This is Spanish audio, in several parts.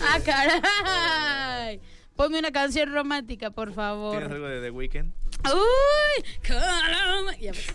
¡Ah, caray! Ponme una canción romántica, por favor. ¿Tienes algo de The Weeknd? ¡Uy! Ya ves.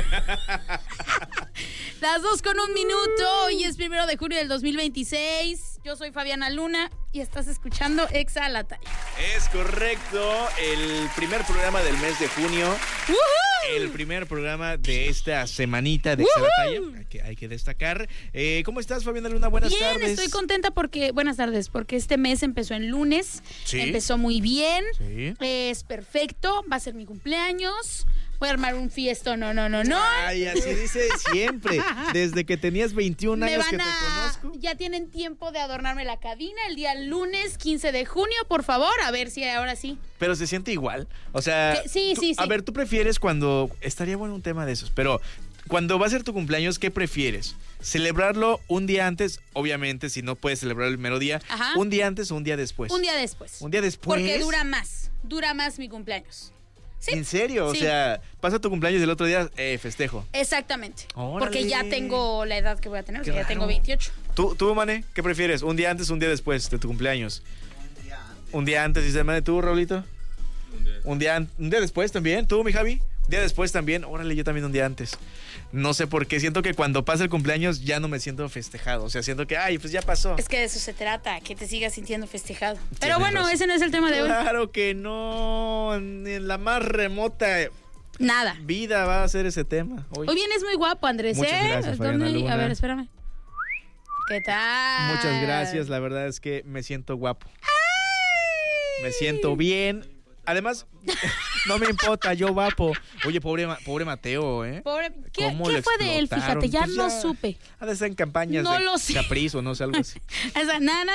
Las 2:01. Hoy es 1 de junio del 2026. Yo soy Fabiana Luna y estás escuchando Exa la Talla. Es correcto. El primer programa del mes de junio. ¡Woohoo! El primer programa de esta semanita de Exa la Talla. Hay que destacar. ¿Cómo estás, Fabiana Luna? Buenas tardes. Bien, estoy contenta porque... Buenas tardes, porque este mes empezó en lunes. Sí. Empezó muy bien. Sí. Es perfecto. Va a ser mi cumpleaños. Voy a armar un fiesto, no. Ay, así dice siempre. Desde que tenías 21 años que te conozco. Ya tienen tiempo de adornarme la cabina el día lunes 15 de junio, por favor, a ver si ahora sí. Pero se siente igual. O sea, sí. A ver, tú prefieres cuando... Estaría bueno un tema de esos, pero cuando va a ser tu cumpleaños, ¿qué prefieres? ¿Celebrarlo un día antes? Obviamente, si no puedes celebrar el mero día. Ajá. ¿Un día antes o un día después? Un día después. ¿Un día después? Porque dura más mi cumpleaños. ¿Sí? ¿En serio? Sí. O sea, pasa tu cumpleaños y el otro día festejo. Exactamente. ¡Órale! Porque ya tengo la edad que voy a tener, o sea, ya Claro. tengo 28. ¿Tú, Mane, qué prefieres? ¿Un día antes o un día después de tu cumpleaños? Un día antes, dice Mane. ¿Tú, Raulito? Un día después también. ¿Tú, mi Javi? Un día después también. Órale, yo también un día antes. No sé por qué. Siento que cuando pasa el cumpleaños ya no me siento festejado. O sea, siento que, pues ya pasó. Es que de eso se trata, que te sigas sintiendo festejado. Pero Tienes bueno, razón. ese no es el tema de hoy. Claro que no. Ni en la más remota Nada. vida va a ser ese tema. Hoy vienes muy guapo, Andrés, Muchas ¿eh? gracias, ¿Dónde? Fabiana Luna. A ver, espérame. ¿Qué tal? Muchas gracias. La verdad es que me siento guapo. Me siento bien. Además, no me importa, yo guapo. Oye, pobre Mateo, ¿eh? Pobre, ¿Qué ¿Cómo fue lo de él? explotaron? Fíjate, ya Pues no supe. Ha de estar en campañas No de lo sé. Capriz o no sé, algo así. O sea, no.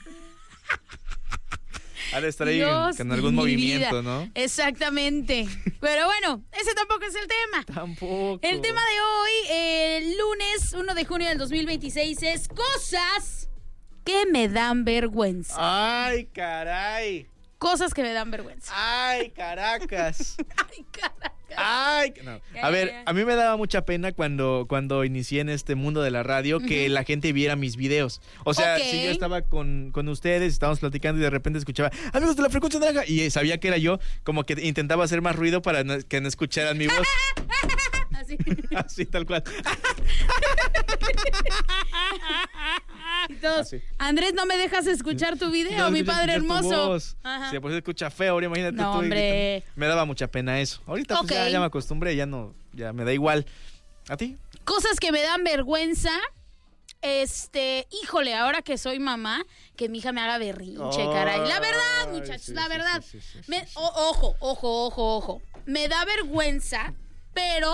Ha de estar ahí Dios en de algún mi movimiento, vida. ¿no? Exactamente. Pero bueno, ese tampoco es el tema. Tampoco. El tema de hoy, el lunes 1 de junio del 2026, es cosas que me dan vergüenza. Ay, caray. Cosas que me dan vergüenza. Ay, Caracas. Ay, caraca. Ay, no. A ver, a mí me daba mucha pena cuando inicié en este mundo de la radio que la gente viera mis videos. O sea, Ok. si yo estaba con ustedes, estábamos platicando y de repente escuchaba, amigos de la frecuencia naranja, y sabía que era yo, como que intentaba hacer más ruido para que no escucharan mi voz. Así. Así, tal cual. Y todos, Así. Andrés, no me dejas escuchar tu video, No mi escuchas padre tu hermoso. voz. Ajá. Sí, pues se escucha feo, ahora imagínate No, tú. hombre. Me daba mucha pena eso. Ahorita pues Ok. ya me acostumbré, ya me da igual. ¿A ti? Cosas que me dan vergüenza. Híjole, ahora que soy mamá, que mi hija me haga berrinche, caray. La verdad, Ay, muchachos, sí, la sí, verdad. sí, sí, sí, Me- sí. Ojo. Me da vergüenza, pero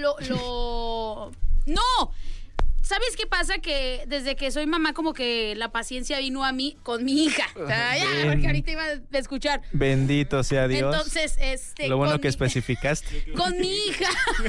¡No! ¿Sabes qué pasa? Que desde que soy mamá, como que la paciencia vino a mí con mi hija. O sea, ya, porque ahorita iba a escuchar. Bendito sea Dios. Entonces, Lo bueno con que mi- especificaste. Con mi hija.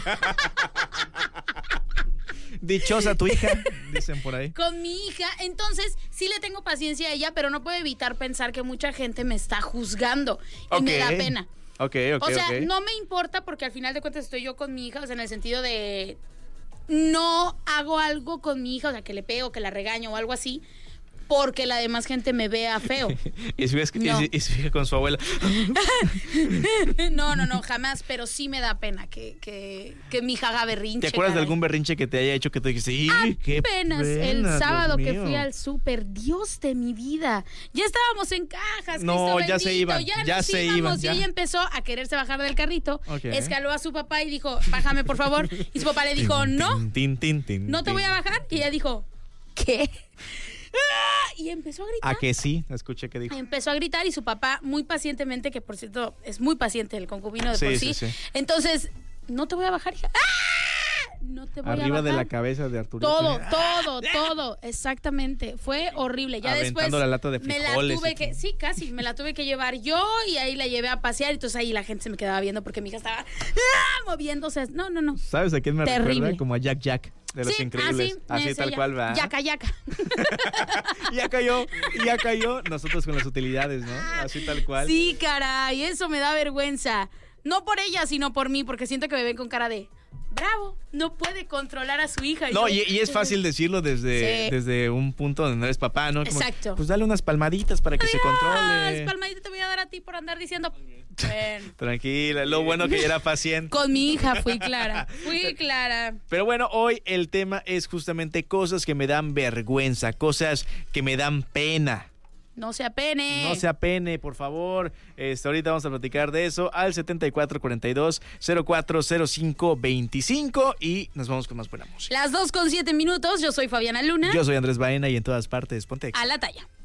Dichosa tu hija, dicen por ahí. Con mi hija, entonces sí le tengo paciencia a ella, pero no puedo evitar pensar que mucha gente me está juzgando y me da pena. Ok. O sea, no me importa porque al final de cuentas estoy yo con mi hija, o sea, en el sentido de no hago algo con mi hija, o sea, que le pego, que la regaño o algo así, porque la demás gente me vea feo. Y su hija con su abuela. No, jamás, pero sí me da pena que mi hija haga berrinche. ¿Te acuerdas de caray. algún berrinche que te haya hecho que tú dijiste, ¡y qué Apenas pena, el Dios sábado que mío"? fui al súper, Dios de mi vida. Ya estábamos en cajas. No, Cristo ya se bendito, iban, ya nos se íbamos, iban, Y ya. ella empezó a quererse bajar del carrito. Ok. Escaló a su papá y dijo, bájame por favor. Y su papá le dijo, no, no te voy a bajar. Y ella dijo, ¿qué? ¡Ah! Y empezó a gritar. ¿A que sí? Escuché que dijo. Empezó a gritar y su papá muy pacientemente, que por cierto es muy paciente el concubino de Sí, por sí, sí. sí. Entonces, no te voy a bajar, hija. ¡Ah! No te voy a bajar. Arriba de la cabeza de Arturito. Todo, exactamente. Fue horrible. Ya Aventando después la lata de me la frijoles tuve y que, todo. sí, casi, me la tuve que llevar yo y ahí la llevé a pasear. Entonces ahí la gente se me quedaba viendo porque mi hija estaba moviéndose. No. ¿Sabes a quién me Terrible. recuerda? Como a Jack de Los Sí, Increíbles. Así es tal ella. cual va. Yaca. Ya cayó. Nosotros con las utilidades, ¿no? Así tal cual. Sí, caray, eso me da vergüenza. No por ella, sino por mí, porque siento que me ven con cara de bravo, no puede controlar a su hija. No, y es fácil decirlo desde un punto donde no eres papá, ¿no? Como, exacto. Pues dale unas palmaditas para que se controle. Palmaditas te voy a dar a ti por andar diciendo... Bueno. Tranquila, lo bueno que ya era paciente. Con mi hija fui clara. Pero bueno, hoy el tema es justamente cosas que me dan vergüenza, cosas que me dan pena. No se apene. No se apene, por favor. Ahorita vamos a platicar de eso al 7442-040525 y nos vamos con más buena música. Las 2:07 minutos. Yo soy Fabiana Luna. Yo soy Andrés Baena y en todas partes, ponte a la talla.